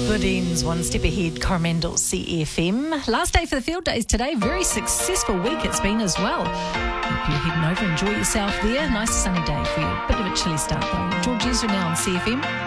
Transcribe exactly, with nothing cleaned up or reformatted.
Good ends, one step ahead, Coromandel C F M. Last day for the field days today. Very successful week it's been as well. Hope you're heading over, enjoy yourself there. Nice sunny day for you. Bit of a chilly start though. George Ezra now on C F M.